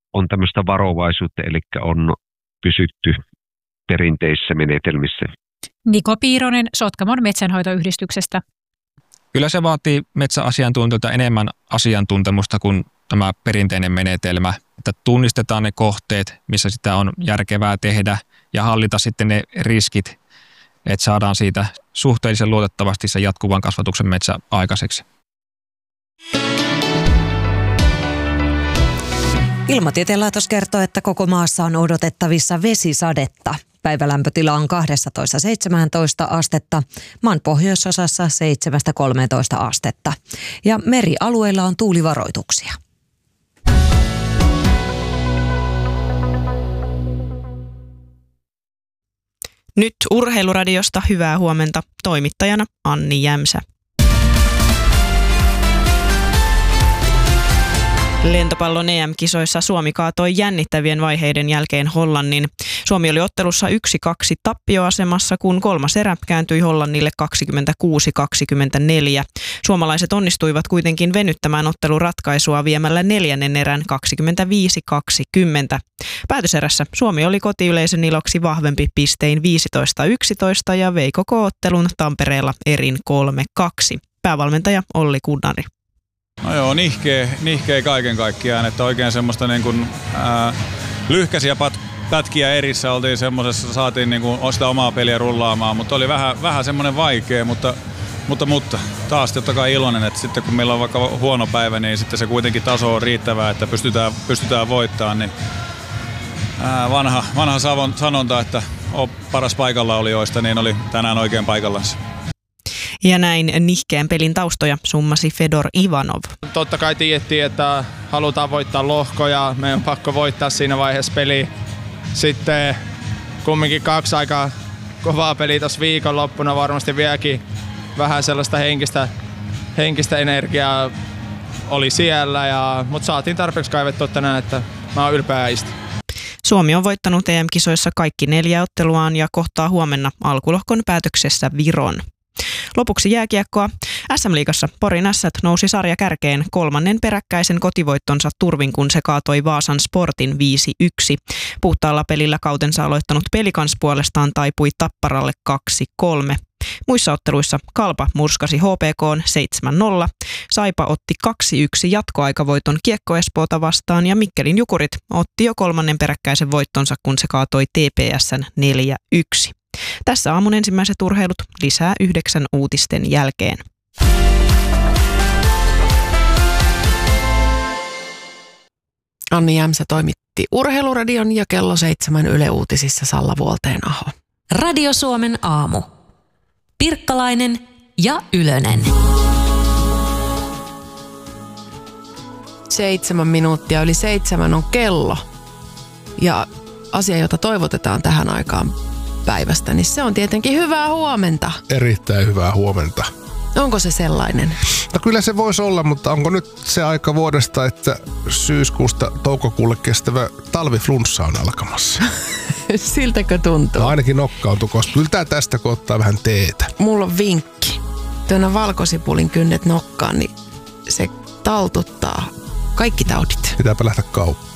on tämmöistä varovaisuutta, eli on pysytty perinteisissä menetelmissä. Niko Piironen Sotkamon metsänhoitoyhdistyksestä. Kyllä se vaatii metsäasiantuntijoilta enemmän asiantuntemusta kuin tämä perinteinen menetelmä, että tunnistetaan ne kohteet, missä sitä on järkevää tehdä ja hallita sitten ne riskit, että saadaan siitä suhteellisen luotettavasti se jatkuvan kasvatuksen metsä aikaiseksi. Ilmatieteen laitos kertoo, että koko maassa on odotettavissa vesisadetta. Päivälämpötila on 12-17 astetta, maan pohjoisosassa 7-13 astetta. Ja merialueilla on tuulivaroituksia. Nyt Urheiluradiosta hyvää huomenta. Toimittajana Anni Jämsä. Lentopallon EM-kisoissa Suomi kaatoi jännittävien vaiheiden jälkeen Hollannin. Suomi oli ottelussa 1-2 tappioasemassa, kun kolmas erä kääntyi Hollannille 26-24. Suomalaiset onnistuivat kuitenkin venyttämään otteluratkaisua viemällä neljännen erän 25-20. Päätöserässä Suomi oli kotiyleisön iloksi vahvempi pistein 15-11 ja vei koko ottelun Tampereella erin 3-2. Päävalmentaja Olli Kunnari. No joo, nihkeä kaiken kaikkiaan, että oikein semmoista niin kuin, lyhkäisiä pätkiä erissä oltiin semmosessa, saatiin niin kuin sitä omaa peliä rullaamaan, mutta oli vähän semmoinen vaikea, mutta taas totta kai iloinen, että sitten kun meillä on vaikka huono päivä, niin sitten se kuitenkin taso on riittävää, että pystytään voittamaan, niin vanha sanonta, että on paras paikalla olijoista, niin oli tänään oikein paikallansa. Ja näin nihkeän pelin taustoja summasi Fedor Ivanov. Totta kai tiedettiin, että halutaan voittaa lohko ja meidän on pakko voittaa siinä vaiheessa peliä. Sitten kumminkin 2 aika kovaa peliä tuossa viikonloppuna, varmasti vieläkin vähän sellaista henkistä energiaa oli siellä, mutta saatiin tarpeeksi kaivettua tänään, että mä oon ylpeä äistä. Suomi on voittanut EM-kisoissa kaikki 4 otteluaan ja kohtaa huomenna alkulohkon päätöksessä Viron. Lopuksi jääkiekkoa. SM-liigassa Porin Ässät nousi sarjakärkeen 3. peräkkäisen kotivoittonsa turvin, kun se kaatoi Vaasan Sportin 5-1. Puhtaalla pelillä kautensa aloittanut Pelikans puolestaan taipui Tapparalle 2-3. Muissa otteluissa Kalpa murskasi HPK:n 7-0, Saipa otti 2-1 jatkoaikavoiton Kiekko Espoota vastaan ja Mikkelin Jukurit otti jo 3. peräkkäisen voittonsa, kun se kaatoi TPS:n 4-1. Tässä aamun ensimmäiset urheilut, lisää 9 uutisten jälkeen. Anni Jämsä toimitti Urheiluradion ja kello 7 Yle Uutisissa Salla Vuolteen-aho. Radio Suomen aamu. Pirkkalainen ja Ylönen. 7 minuuttia yli 7 on kello. Ja asia, jota toivotetaan tähän aikaan päivästä, niin se on tietenkin hyvää huomenta. Erittäin hyvää huomenta. Onko se sellainen? No kyllä se voisi olla, mutta onko nyt se aika vuodesta, että syyskuusta toukokuulle kestävä talviflunssa on alkamassa? Siltäkö tuntuu? No ainakin nokkautuu, koska yltää tästä, kun ottaa vähän teetä. Mulla on vinkki. Tuona valkosipulin kynnet nokkaan, niin se taltuttaa kaikki taudit. Pitääpä lähteä kauppaan.